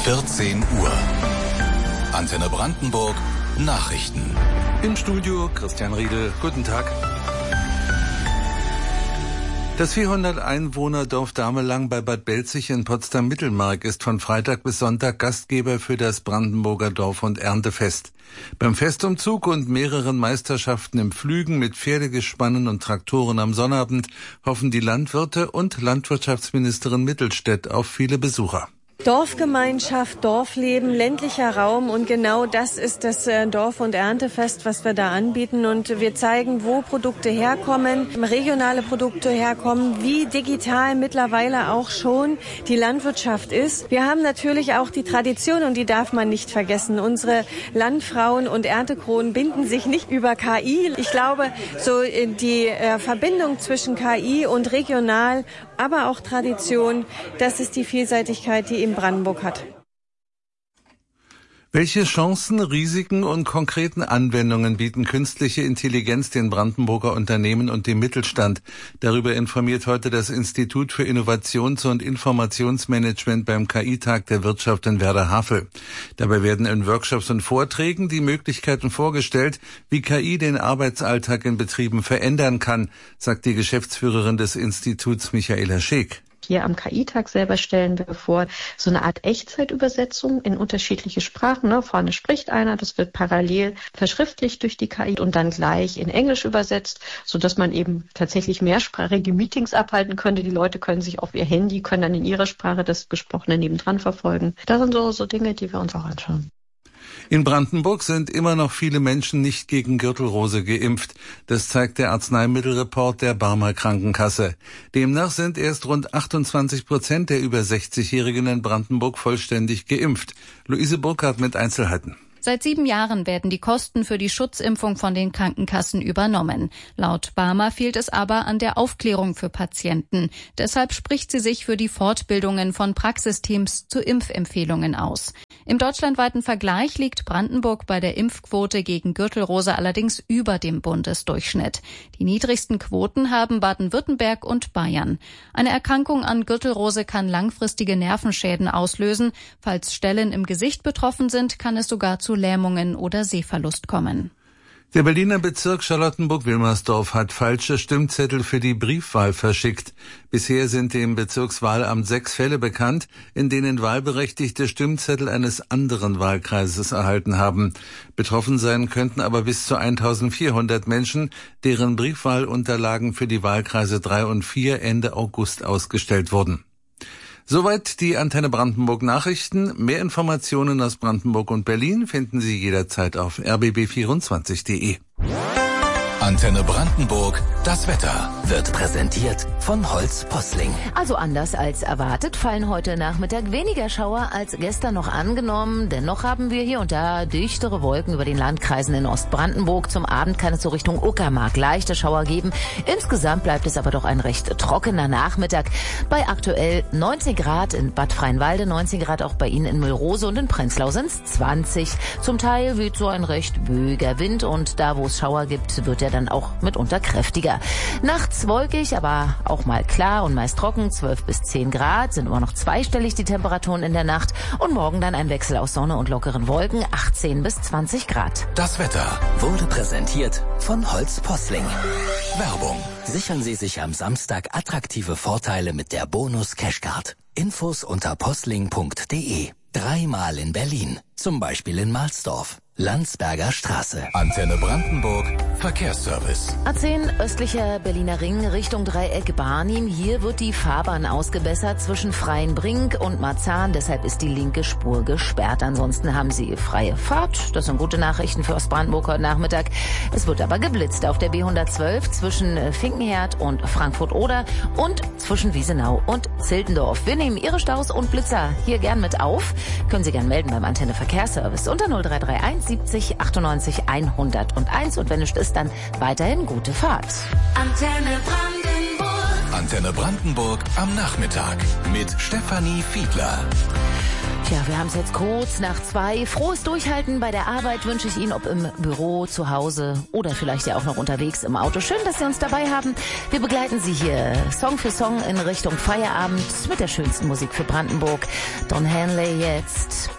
14 Uhr. Antenne Brandenburg, Nachrichten. Im Studio Christian Riedel. Guten Tag. Das 400-Einwohner-Dorf Damelang bei Bad Belzig in Potsdam-Mittelmark ist von Freitag bis Sonntag Gastgeber für das Brandenburger Dorf- und Erntefest. Beim Festumzug und mehreren Meisterschaften im Pflügen mit Pferdegespannen und Traktoren am Sonnabend hoffen die Landwirte und Landwirtschaftsministerin Mittelstädt auf viele Besucher. Dorfgemeinschaft, Dorfleben, ländlicher Raum und genau das ist das Dorf- und Erntefest, was wir da anbieten, und wir zeigen, wo Produkte herkommen, regionale Produkte herkommen, wie digital mittlerweile auch schon die Landwirtschaft ist. Wir haben natürlich auch die Tradition und die darf man nicht vergessen. Unsere Landfrauen und Erntekronen binden sich nicht über KI. Ich glaube, so die Verbindung zwischen KI und regional, aber auch Tradition, das ist die Vielseitigkeit, die eben Brandenburg hat. Welche Chancen, Risiken und konkreten Anwendungen bieten künstliche Intelligenz den Brandenburger Unternehmen und dem Mittelstand? Darüber informiert heute das Institut für Innovations- und Informationsmanagement beim KI-Tag der Wirtschaft in Werder-Havel. Dabei werden in Workshops und Vorträgen die Möglichkeiten vorgestellt, wie KI den Arbeitsalltag in Betrieben verändern kann, sagt die Geschäftsführerin des Instituts Michaela Scheek. Hier am KI-Tag selber stellen wir vor, so eine Art Echtzeitübersetzung in unterschiedliche Sprachen. Vorne spricht einer, das wird parallel verschriftlicht durch die KI und dann gleich in Englisch übersetzt, sodass man eben tatsächlich mehrsprachige Meetings abhalten könnte. Die Leute können sich auf ihr Handy, können dann in ihrer Sprache das Gesprochene nebendran verfolgen. Das sind so Dinge, die wir uns auch anschauen. In Brandenburg sind immer noch viele Menschen nicht gegen Gürtelrose geimpft. Das zeigt der Arzneimittelreport der Barmer Krankenkasse. Demnach sind erst rund 28% der über 60-Jährigen in Brandenburg vollständig geimpft. Luise Burkhardt mit Einzelheiten. Seit 7 Jahren werden die Kosten für die Schutzimpfung von den Krankenkassen übernommen. Laut Barmer fehlt es aber an der Aufklärung für Patienten. Deshalb spricht sie sich für die Fortbildungen von Praxisteams zu Impfempfehlungen aus. Im deutschlandweiten Vergleich liegt Brandenburg bei der Impfquote gegen Gürtelrose allerdings über dem Bundesdurchschnitt. Die niedrigsten Quoten haben Baden-Württemberg und Bayern. Eine Erkrankung an Gürtelrose kann langfristige Nervenschäden auslösen. Falls Stellen im Gesicht betroffen sind, kann es sogar zu Lähmungen oder Sehverlust kommen. Der Berliner Bezirk Charlottenburg-Wilmersdorf hat falsche Stimmzettel für die Briefwahl verschickt. Bisher sind dem Bezirkswahlamt 6 Fälle bekannt, in denen Wahlberechtigte Stimmzettel eines anderen Wahlkreises erhalten haben. Betroffen sein könnten aber bis zu 1400 Menschen, deren Briefwahlunterlagen für die Wahlkreise 3 und 4 Ende August ausgestellt wurden. Soweit die Antenne Brandenburg Nachrichten. Mehr Informationen aus Brandenburg und Berlin finden Sie jederzeit auf rbb24.de. Antenne Brandenburg, das Wetter wird präsentiert von Holz Posling. Also anders als erwartet fallen heute Nachmittag weniger Schauer als gestern noch angenommen. Dennoch haben wir hier und da dichtere Wolken über den Landkreisen in Ostbrandenburg. Zum Abend kann es so Richtung Uckermark leichte Schauer geben. Insgesamt bleibt es aber doch ein recht trockener Nachmittag. Bei aktuell 19 Grad in Bad Freienwalde, 19 Grad auch bei Ihnen in Müllrose und in Prenzlau sind es 20. Zum Teil weht so ein recht böiger Wind und da, wo es Schauer gibt, wird er dann auch mitunter kräftiger. Nachts wolkig, aber auch mal klar und meist trocken, 12 bis 10 Grad, sind immer noch zweistellig die Temperaturen in der Nacht und morgen dann ein Wechsel aus Sonne und lockeren Wolken, 18 bis 20 Grad. Das Wetter wurde präsentiert von Holz Posling. Werbung. Sichern Sie sich am Samstag attraktive Vorteile mit der Bonus Cashcard. Infos unter posling.de. 3-mal in Berlin, zum Beispiel in Mahlsdorf. Landsberger Straße. Antenne Brandenburg, Verkehrsservice. A10 östlicher Berliner Ring Richtung Dreieck Barnim. Hier wird die Fahrbahn ausgebessert zwischen Freienbrink und Marzahn. Deshalb ist die linke Spur gesperrt. Ansonsten haben Sie freie Fahrt. Das sind gute Nachrichten für Ostbrandenburg heute Nachmittag. Es wird aber geblitzt auf der B112 zwischen Finkenherd und Frankfurt-Oder und zwischen Wiesenau und Zildendorf. Wir nehmen Ihre Staus und Blitzer hier gern mit auf. Können Sie gern melden beim Antenne Verkehrsservice unter 0331 70 98 101 und wenn nicht ist, dann weiterhin gute Fahrt. Antenne Brandenburg. Antenne Brandenburg am Nachmittag mit Stefanie Fiedler. Tja, wir haben es jetzt kurz nach 2. Frohes Durchhalten bei der Arbeit wünsche ich Ihnen, ob im Büro, zu Hause oder vielleicht ja auch noch unterwegs im Auto. Schön, dass Sie uns dabei haben. Wir begleiten Sie hier Song für Song in Richtung Feierabend mit der schönsten Musik für Brandenburg. Don Henley jetzt.